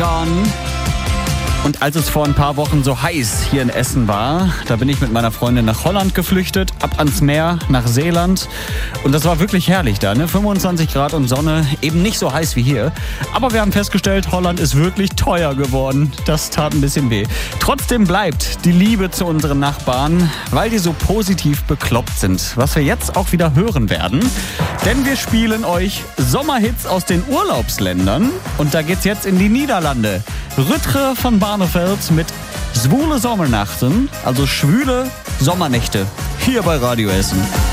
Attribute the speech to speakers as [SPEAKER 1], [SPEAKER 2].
[SPEAKER 1] Gone. Und als es vor ein paar Wochen so heiß hier in Essen war, da bin ich mit meiner Freundin nach Holland geflüchtet, ab ans Meer, nach Seeland. Und das war wirklich herrlich da, ne? 25 Grad und Sonne, eben nicht so heiß wie hier. Aber wir haben festgestellt, Holland ist wirklich teuer geworden. Das tat ein bisschen weh. Trotzdem bleibt die Liebe zu unseren Nachbarn, weil die so positiv bekloppt sind. Was wir jetzt auch wieder hören werden. Denn wir spielen euch Sommerhits aus den Urlaubsländern. Und da geht's jetzt in die Niederlande. Rutger van Barneveld mit Zwoele Sommernachten, also schwüle Sommernächte, hier bei Radio Essen.